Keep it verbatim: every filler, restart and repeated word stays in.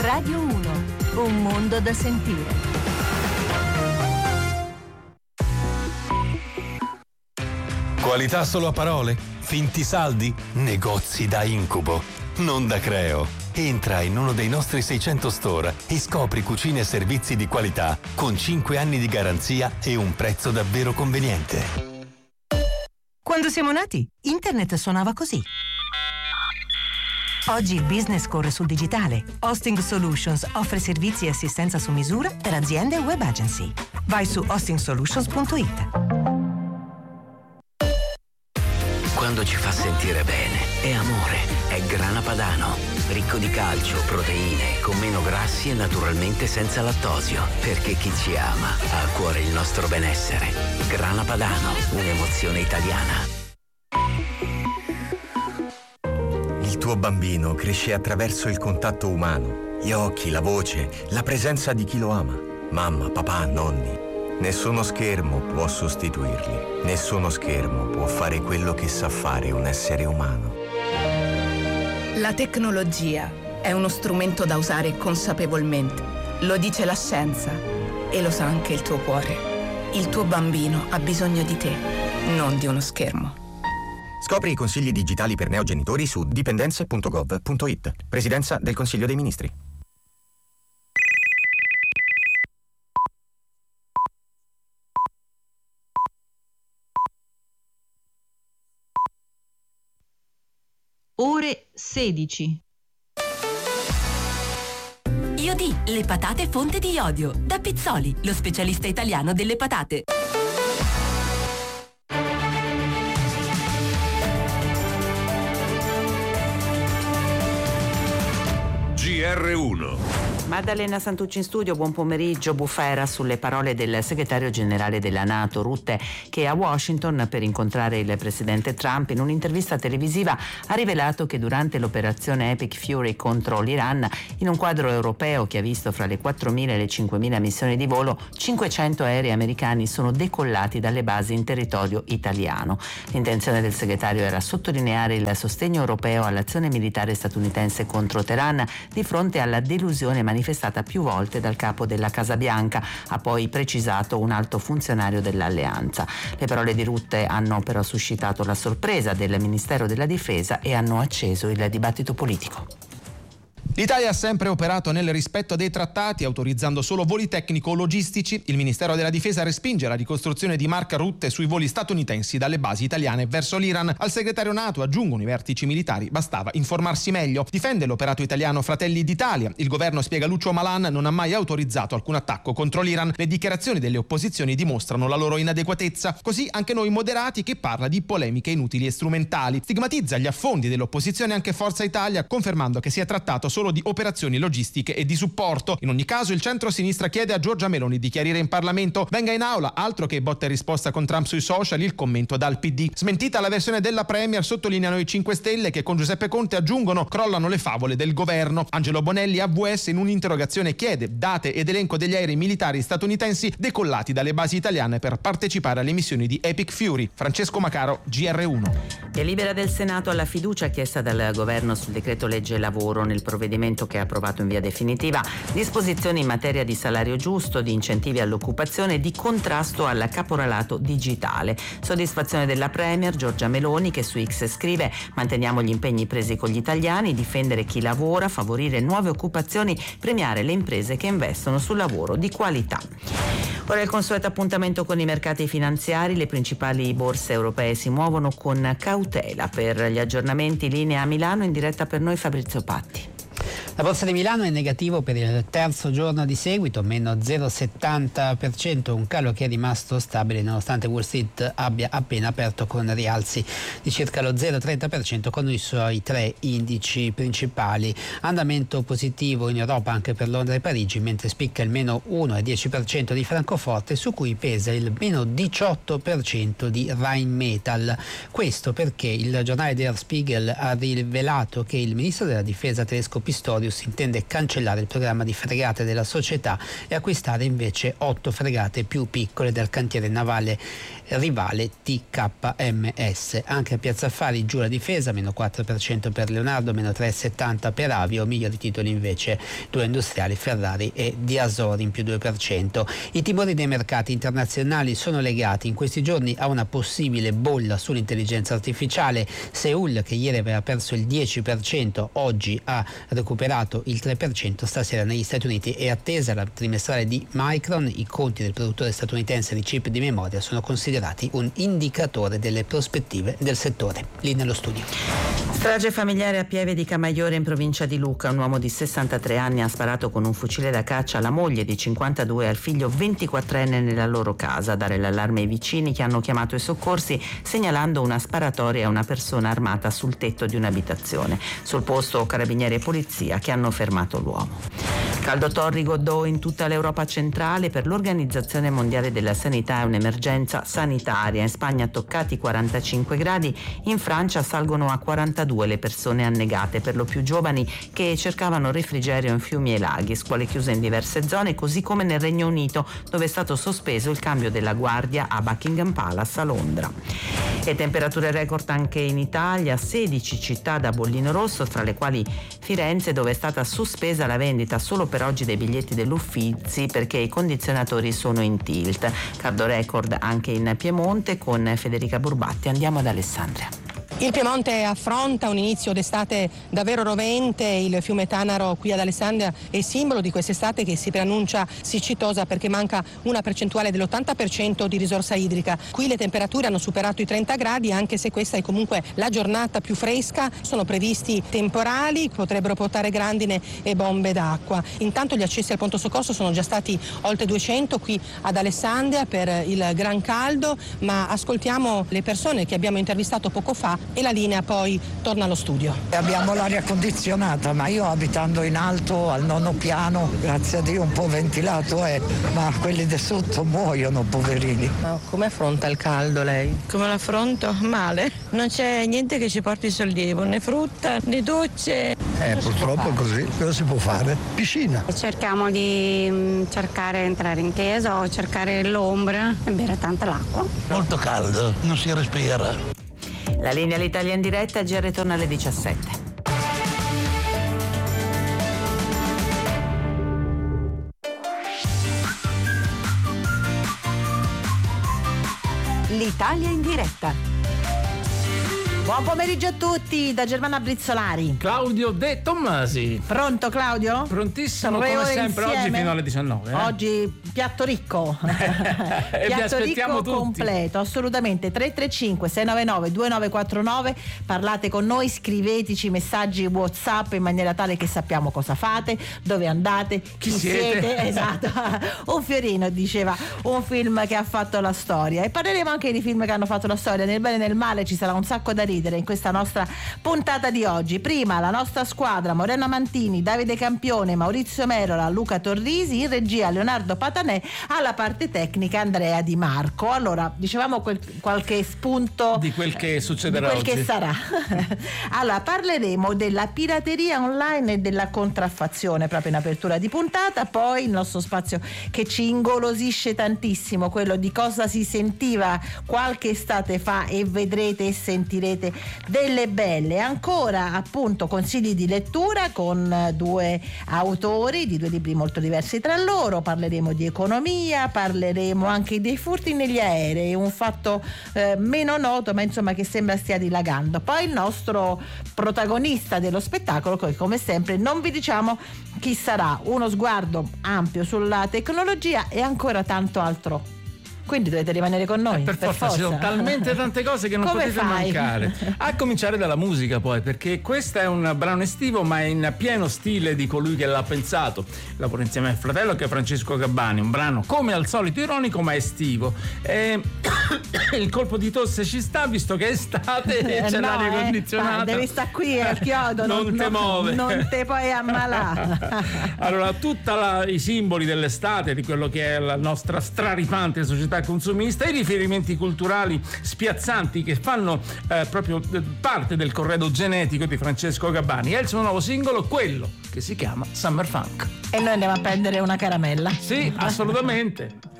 Radio uno, un mondo da sentire. Qualità solo a parole? Finti saldi? Negozi da incubo? Non da Creo. Entra in uno dei nostri seicento store e scopri cucine e servizi di qualità con cinque anni di garanzia e un prezzo davvero conveniente. Quando siamo nati, internet suonava così. Oggi il business corre sul digitale. Hosting Solutions offre servizi e assistenza su misura per aziende e web agency. Vai su hosting solutions punto it. Quando ci fa sentire bene, è amore, è Grana Padano. Ricco di calcio, proteine, con meno grassi e naturalmente senza lattosio. Perché chi ci ama ha a cuore il nostro benessere. Grana Padano, un'emozione italiana. Il tuo bambino cresce attraverso il contatto umano, gli occhi, la voce, la presenza di chi lo ama. Mamma, papà, nonni. Nessuno schermo può sostituirli. Nessuno schermo può fare quello che sa fare un essere umano. La tecnologia è uno strumento da usare consapevolmente. Lo dice la scienza e lo sa anche il tuo cuore. Il tuo bambino ha bisogno di te, non di uno schermo. Scopri i consigli digitali per neogenitori su dipendenze punto gov punto it. Presidenza del Consiglio dei Ministri. Ore sedici. Iodì, le patate fonte di iodio. Da Pizzoli, lo specialista italiano delle patate. G R uno. Maddalena Santucci in studio, buon pomeriggio. Bufera sulle parole del segretario generale della NATO Rutte, che a Washington per incontrare il presidente Trump in un'intervista televisiva ha rivelato che durante l'operazione Epic Fury contro l'Iran, in un quadro europeo che ha visto fra le quattromila e le cinquemila missioni di volo, cinquecento aerei americani sono decollati dalle basi in territorio italiano. L'intenzione del segretario era sottolineare il sostegno europeo all'azione militare statunitense contro Teheran di fronte alla delusione manifestata manifestata più volte dal capo della Casa Bianca, ha poi precisato un alto funzionario dell'alleanza. Le parole di Rutte hanno però suscitato la sorpresa del Ministero della Difesa e hanno acceso il dibattito politico. L'Italia ha sempre operato nel rispetto dei trattati, autorizzando solo voli tecnico-logistici. Il Ministero della Difesa respinge la ricostruzione di Mark Rutte sui voli statunitensi dalle basi italiane verso l'Iran. Al segretario NATO, aggiungono i vertici militari, bastava informarsi meglio. Difende l'operato italiano Fratelli d'Italia. Il governo, spiega Lucio Malan, non ha mai autorizzato alcun attacco contro l'Iran. Le dichiarazioni delle opposizioni dimostrano la loro inadeguatezza. Così anche noi moderati, che parla di polemiche inutili e strumentali. Stigmatizza gli affondi dell'opposizione anche Forza Italia, confermando che si è trattato solo di operazioni logistiche e di supporto. In ogni caso il centro-sinistra chiede a Giorgia Meloni di chiarire in Parlamento. Venga in aula, altro che botta e risposta con Trump sui social, il commento dal P D. Smentita la versione della Premier, sottolineano i cinque Stelle che con Giuseppe Conte, aggiungono, crollano le favole del governo. Angelo Bonelli, A V S, in un'interrogazione chiede date ed elenco degli aerei militari statunitensi decollati dalle basi italiane per partecipare alle missioni di Epic Fury. Francesco Macaro, G R uno. Delibera del Senato alla fiducia chiesta dal governo sul decreto legge lavoro. Nel provvedimento che ha approvato in via definitiva disposizioni in materia di salario giusto, di incentivi all'occupazione e di contrasto al caporalato digitale. Soddisfazione della Premier Giorgia Meloni, che su X scrive: manteniamo gli impegni presi con gli italiani, difendere chi lavora, favorire nuove occupazioni, premiare le imprese che investono sul lavoro di qualità. Ora il consueto appuntamento con i mercati finanziari. Le principali borse europee si muovono con cautela. Per gli aggiornamenti linea a Milano, in diretta per noi Fabrizio Patti. La borsa di Milano è negativo per il terzo giorno di seguito, meno zero virgola settanta per cento, un calo che è rimasto stabile nonostante Wall Street abbia appena aperto con rialzi di circa lo zero virgola trenta per cento con i suoi tre indici principali. Andamento positivo in Europa anche per Londra e Parigi, mentre spicca il meno uno virgola dieci per cento di Francoforte, su cui pesa il meno diciotto per cento di Rheinmetall. Questo perché il giornale Der Spiegel ha rivelato che il ministro della difesa tedesco Pistorius Pistorius intende cancellare il programma di fregate della società e acquistare invece otto fregate più piccole dal cantiere navale rivale T K M S. Anche a Piazza Affari giù la difesa, meno quattro per cento per Leonardo, meno tre virgola settanta per Avio, migliori titoli invece due industriali, Ferrari e Diasori in più due per cento. I timori dei mercati internazionali sono legati in questi giorni a una possibile bolla sull'intelligenza artificiale. Seoul, che ieri aveva perso il dieci per cento, oggi ha recuperato il tre per cento. Stasera negli Stati Uniti è attesa la trimestrale di Micron. I conti del produttore statunitense di chip di memoria sono considerati un indicatore delle prospettive del settore. Lì nello studio. Strage familiare a Pieve di Camaiore in provincia di Lucca. Un uomo di sessantatré anni ha sparato con un fucile da caccia alla moglie di cinquantadue e al figlio ventiquattrenne nella loro casa. A dare l'allarme ai vicini, che hanno chiamato i soccorsi segnalando una sparatoria a una persona armata sul tetto di un'abitazione. Sul posto carabinieri e polizia, che hanno fermato l'uomo. Caldo torrido in tutta l'Europa centrale. Per l'Organizzazione Mondiale della Sanità è un'emergenza sanitaria. In Spagna toccati quarantacinque gradi, in Francia salgono a quarantadue le persone annegate, per lo più giovani che cercavano refrigerio in fiumi e laghi. Scuole chiuse in diverse zone, così come nel Regno Unito, dove è stato sospeso il cambio della guardia a Buckingham Palace a Londra. E temperature record anche in Italia, sedici città da bollino rosso, tra le quali Firenze, dove è stata sospesa la vendita solo per oggi dei biglietti dell'Uffizi perché i condizionatori sono in tilt. Caldo record anche in Piemonte con Federica Burbatti. Andiamo ad Alessandria. Il Piemonte affronta un inizio d'estate davvero rovente. Il fiume Tanaro qui ad Alessandria è simbolo di quest'estate che si preannuncia siccitosa perché manca una percentuale dell'ottanta per cento di risorsa idrica. Qui le temperature hanno superato i trenta gradi, anche se questa è comunque la giornata più fresca. Sono previsti temporali, potrebbero portare grandine e bombe d'acqua. Intanto gli accessi al pronto soccorso sono già stati oltre duecento qui ad Alessandria per il gran caldo, ma ascoltiamo le persone che abbiamo intervistato poco fa e la linea poi torna allo studio. Abbiamo l'aria condizionata, ma io abitando in alto al nono piano, grazie a Dio un po' ventilato è, ma quelli di sotto muoiono, poverini. Ma come affronta il caldo lei? Come lo affronto? Male. Non c'è niente che ci porti sollievo, né frutta, né docce. Eh, purtroppo è così, cosa si può fare? Piscina. Cerchiamo di mh, cercare di entrare in chiesa o cercare l'ombra e bere tanta l'acqua. Molto caldo, non si respira. La linea all'Italia in diretta, G R torna alle diciassette. L'Italia in diretta. Buon pomeriggio a tutti da Germana Brizzolari. Claudio De Tommasi. Pronto Claudio? Prontissimo Tre come ore sempre, insieme. oggi fino alle diciannove. Eh? Oggi piatto ricco. E vi piatto aspettiamo ricco tutti. completo, assolutamente. tre tre cinque sei nove nove due nove quattro nove. Parlate con noi, scriveteci messaggi WhatsApp in maniera tale che sappiamo cosa fate, dove andate, chi, Chi siete. siete. Esatto. Un fiorino, diceva, un film che ha fatto la storia. E parleremo anche di film che hanno fatto la storia. Nel bene e nel male ci sarà un sacco da ridere in questa nostra puntata di oggi. Prima la nostra squadra: Morena Mantini, Davide Campione, Maurizio Merola, Luca Torrisi, in regia Leonardo Patanè, alla parte tecnica Andrea Di Marco. Allora, dicevamo quel, qualche spunto di quel che succederà di quel oggi. che sarà. Allora, parleremo della pirateria online e della contraffazione proprio in apertura di puntata. Poi il nostro spazio che ci ingolosisce tantissimo, quello di cosa si sentiva qualche estate fa, e vedrete e sentirete delle belle. Ancora appunto consigli di lettura con due autori di due libri molto diversi tra loro. Parleremo di economia, parleremo anche dei furti negli aerei, un fatto eh, meno noto ma insomma che sembra stia dilagando. Poi il nostro protagonista dello spettacolo, che come sempre non vi diciamo chi sarà, uno sguardo ampio sulla tecnologia e ancora tanto altro. Quindi dovete rimanere con noi. Eh, per, per forza, forza, ci sono talmente tante cose che non Come potete fai? mancare. A cominciare dalla musica, poi, perché questo è un brano estivo, ma è in pieno stile di colui che l'ha pensato. Lavora insieme al fratello, che è Francesco Gabbani. Un brano come al solito ironico, ma estivo. E il colpo di tosse ci sta, visto che è estate e c'è no, l'aria eh, condizionata. Devi stare qui al chiodo, non, non te no, muove. Non te puoi ammalare. Allora, tutti i simboli dell'estate, di quello che è la nostra straripante società libertà consumista, i riferimenti culturali spiazzanti che fanno eh, proprio parte del corredo genetico di Francesco Gabbani. È il suo nuovo singolo, quello che si chiama Summer Funk. E noi andiamo a prendere una caramella. Sì, assolutamente.